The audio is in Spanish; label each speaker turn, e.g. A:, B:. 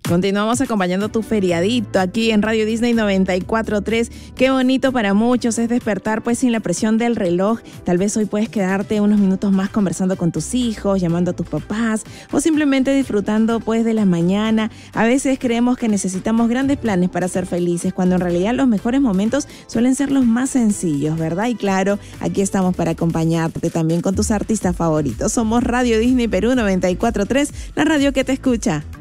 A: Continuamos acompañando tu feriadito aquí en Radio Disney 94.3. Qué bonito para muchos es despertar pues sin la presión del reloj. Tal vez hoy puedes quedarte unos minutos más conversando con tus hijos, llamando a tus papás o simplemente disfrutando pues de la mañana. A veces creemos que necesitamos grandes planes para ser felices, cuando en realidad los mejores momentos suelen ser los más sencillos, ¿verdad? Y claro, aquí estamos para acompañarte también con tus artistas favoritos. Somos Radio Disney Perú 94.3, la radio que te escucha.